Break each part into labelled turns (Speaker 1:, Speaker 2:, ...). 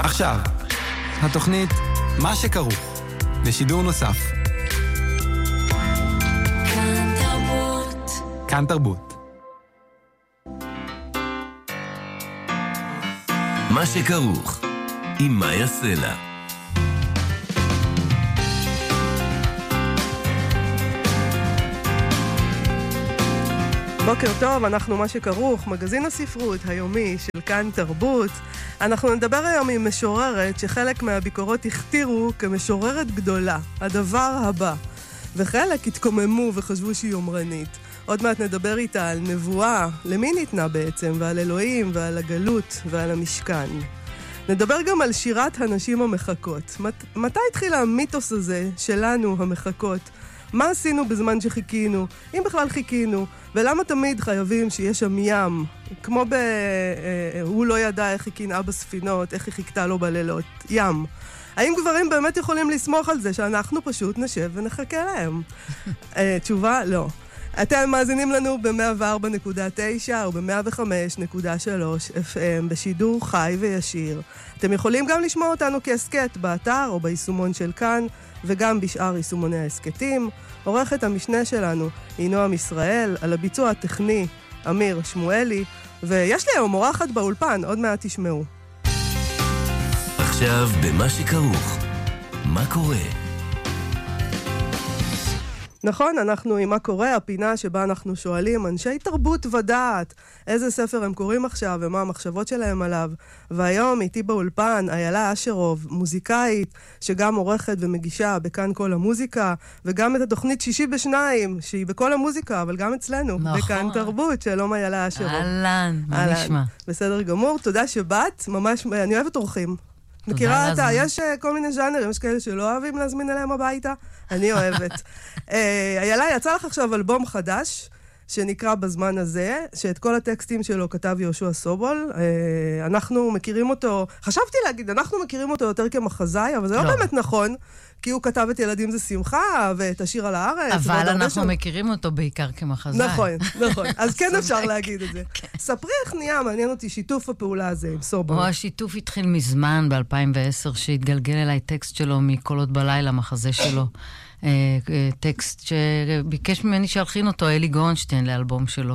Speaker 1: עכשיו, התוכנית מה שכרוך, בשידור נוסף. כאן תרבות.
Speaker 2: מה שכרוך, עם מאיה סלע.
Speaker 3: בוקר טוב, אנחנו מה שכרוך, מגזין הספרות היומי של כאן תרבות. אנחנו נדבר היום עם משוררת שחלק מהביקורות הכתירו כמשוררת גדולה, הדבר הבא. וחלק התקוממו וחשבו שהיא יומרנית. עוד מעט נדבר איתה על נבואה, למי ניתנה בעצם, ועל אלוהים ועל הגלות ועל המשכן. נדבר גם על שירת הנשים המחכות. מתי התחיל המיתוס הזה שלנו המחכות? מה עשינו בזמן שחיכינו? אם בכלל חיכינו? ולמה תמיד חייבים שיש שם ים? כמו הוא לא ידע איך היא קינאה בספינות, איך היא חיכתה לו בלילות. ים. האם גברים באמת יכולים לסמוך על זה שאנחנו פשוט נשב ונחכה להם? תשובה, לא. אתם מאזינים לנו ב-104.9 או ב-105.3 FM בשידור חי וישיר. אתם יכולים גם לשמוע אותנו כעסקט באתר או ביישומון של כאן, וגם בשאר יישומוני העסקטים. עורכת המשנה שלנו היא נועם ישראל, על הביצוע הטכני אמיר שמואלי, ויש לי היום אורחת באולפן, עוד מעט תשמעו.
Speaker 2: עכשיו במה שכרוך, מה קורה?
Speaker 3: נכון, אנחנו עם מה קורה, הפינה שבה אנחנו שואלים אנשי תרבות ודעת איזה ספר הם קוראים עכשיו ומה המחשבות שלהם עליו. והיום איתי באולפן איילה אשרוב, מוזיקאית שגם עורכת ומגישה בכאן כל המוזיקה, וגם את התוכנית שישי בשניים שהיא בכל המוזיקה, אבל גם אצלנו, נכון. בכאן תרבות. שלום איילה אשרוב.
Speaker 4: אהלן, מה נשמע?
Speaker 3: בסדר גמור, תודה שבאת, ממש, אני אוהבת אורחים. מכירה אותה, יש כל מיני ז'אנרים, יש כאלה שלא אוהבים להזמין אליהם הביתה, אני אוהבת. איילה, יצא לך עכשיו אלבום חדש, שנקרא בזמן הזה, שאת כל הטקסטים שלו כתב יהושע סובול. אנחנו מכירים אותו, חשבתי להגיד, אנחנו מכירים אותו יותר כמחזאי, אבל זה לא באמת נכון, כי הוא כתב את ילדים זה שמחה, ואת השיר על הארץ.
Speaker 4: אבל אנחנו מכירים אותו בעיקר כמחזאי.
Speaker 3: נכון, נכון. אז כן אפשר להגיד את זה. ספרי איך נהיה, מעניין אותי שיתוף הפעולה הזה עם סובול.
Speaker 4: השיתוף התחיל מזמן, ב-2010, שהתגלגל אליי טקסט שלו מקולות בלילה, מחזה שלו. טקסט שביקש ממני שהלחין אותו אלי גורנשטיין לאלבום שלו.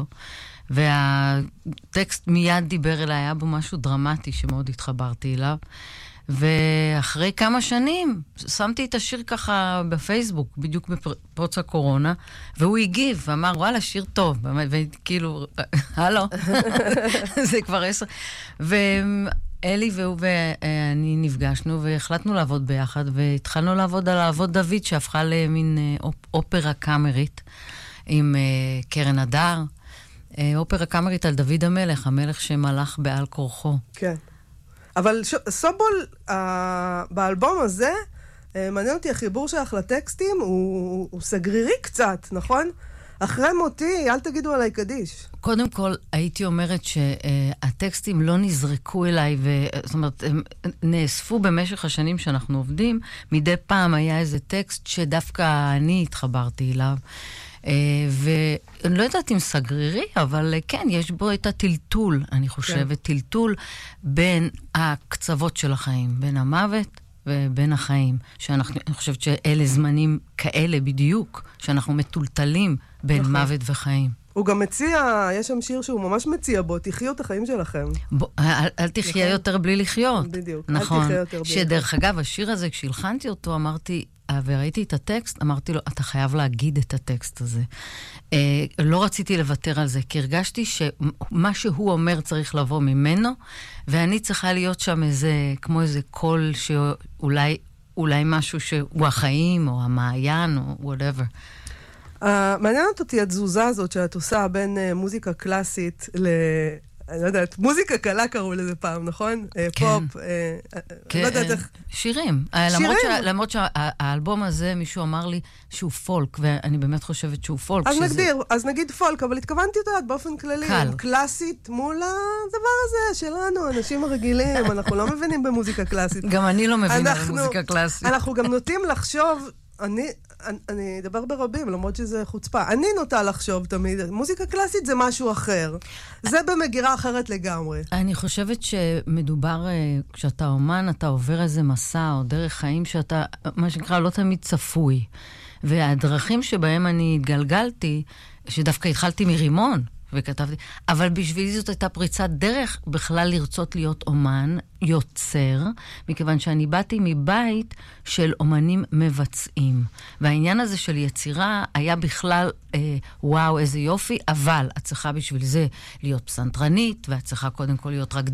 Speaker 4: והטקסט מיד דיבר אליי, היה בו משהו דרמטי שמאוד התחברתי אליו. ואחרי כמה שנים שמתי את השיר ככה בפייסבוק, בדיוק בפרוץ הקורונה, והוא הגיב ואמר, וואלה, שיר טוב. וכאילו, הלו, זה כבר 10. ואלי והוא ואני נפגשנו והחלטנו לעבוד ביחד, והתחלנו לעבוד על העבוד דוד, שהפכה למין אופרה קאמרית עם קרן הדר. אופרה קאמרית על דוד המלך, המלך שמלך בעל כורחו.
Speaker 3: כן. אבל סובול, באלבום הזה, מעניין אותי, החיבור שלך לטקסטים הוא סגרירי קצת, נכון? אחרי מותי, אל תגידו עליי קדיש.
Speaker 4: קודם כל, הייתי אומרת שהטקסטים לא נזרקו אליי, זאת אומרת, הם נאספו במשך השנים שאנחנו עובדים. מדי פעם היה איזה טקסט שדווקא אני התחברתי אליו. ואני לא יודעת אם סגרירי, אבל כן, יש בו את הטלטול, אני חושבת, טלטול בין הקצוות של החיים, בין המוות ובין החיים. אני חושבת שאלה זמנים כאלה בדיוק, שאנחנו מטולטלים בין מוות וחיים.
Speaker 3: הוא גם מציע, יש שם שיר שהוא ממש מציע בו, תחיו את החיים שלכם.
Speaker 4: אל תחיה יותר בלי לחיות.
Speaker 3: בדיוק,
Speaker 4: נכון.
Speaker 3: אל תחיה יותר בלי לחיות.
Speaker 4: שדרך אגב, השיר הזה, כשהלחנתי אותו, אמרתי, וראיתי את הטקסט, אמרתי לו, אתה חייב להגיד את הטקסט הזה. לא רציתי לוותר על זה, כי הרגשתי שמה שהוא אומר צריך לבוא ממנו, ואני צריכה להיות שם כמו איזה קול שאולי משהו שהוא החיים, או המעיין, או whatever.
Speaker 3: מעניינת אותי התזוזה הזאת שאת עושה בין מוזיקה קלאסית אני לא יודעת, מוזיקה קלה קראו לזה פעם, נכון? פופ,
Speaker 4: לא יודעת איך... שירים. למרות שהאלבום הזה, מישהו אמר לי שהוא פולק, ואני באמת חושבת שהוא פולק.
Speaker 3: אז נגיד פולק, אבל התכוונתי אותה באופן כללי, קלאסית מול הדבר הזה שלנו, אנשים הרגילים, אנחנו לא מבינים במוזיקה קלאסית.
Speaker 4: גם אני לא מבינה במוזיקה קלאסית.
Speaker 3: אנחנו גם נוטים לחשוב אני אדבר ברבים, למרות שזה חוצפה. אני נוטה לחשוב תמיד, מוזיקה קלאסית זה משהו אחר. זה במגירה אחרת לגמרי.
Speaker 4: אני חושבת שמדובר, כשאתה אומן, אתה עובר איזה מסע או דרך חיים שאתה, מה שנקרא, לא תמיד צפוי. והדרכים שבהם אני התגלגלתי, שדווקא התחלתי מרימון, וכתבתי, אבל בשבילי זאת הייתה פריצת דרך בכלל לרצות להיות אומן, יוצר, מכיוון שאני באתי מבית של אומנים מבצעים. והעניין הזה של יצירה היה בכלל, וואו, איזה יופי, אבל את צריכה בשביל זה להיות פסנתרנית, ואת צריכה קודם כל להיות רקדנית,